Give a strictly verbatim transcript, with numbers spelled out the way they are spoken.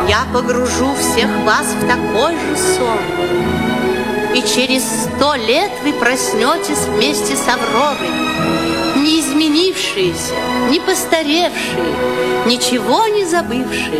я погружу всех вас в такой же сон. И через сто лет вы проснетесь вместе с Авророй, не изменившиеся, не постаревшие, ничего не забывшие.